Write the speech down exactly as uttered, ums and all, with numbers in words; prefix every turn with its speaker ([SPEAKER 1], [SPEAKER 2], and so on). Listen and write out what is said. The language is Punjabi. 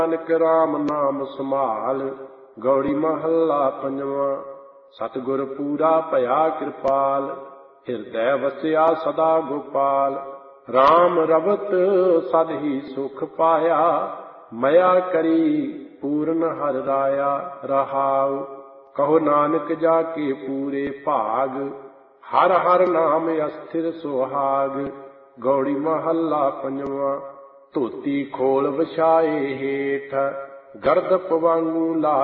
[SPEAKER 1] ਨਾਨਕ ਰਾਮ ਨਾਮ ਸੰਭਾਲ। ਗੌੜੀ ਮਹੱਲਾ ਪੰਜਵਾਂ। ਸਤਿਗੁਰ ਪੂਰਾ ਭਇਆ ਕਿਰਪਾਲ, ਹਿਰਦੈ ਵਸਿਆ ਸਦਾ ਗੋਪਾਲ। ਰਾਮ ਰਵਤ ਸਦ ਹੀ ਸੁਖ ਪਾਇਆ, ਮਇਆ ਕਰੀ ਪੂਰਨ ਹਰਿ ਰਾਇਆ। ਰਹਾਉ ਕਹੋ ਨਾਨਕ ਜਾ ਕੇ ਪੂਰੇ ਭਾਗ, ਹਰ ਹਰ ਨਾਮ ਅਸਥਿਰ ਸੁਹਾਗ। ਗੌੜੀ ਮਹੱਲਾ ਪੰਜਵਾਂ। ਧੋਤੀ ਖੋਲ ਵਿਛਾਏ ਹੇਠ, ਗਰਦਪ ਵਾਂਗੂ ਲਾ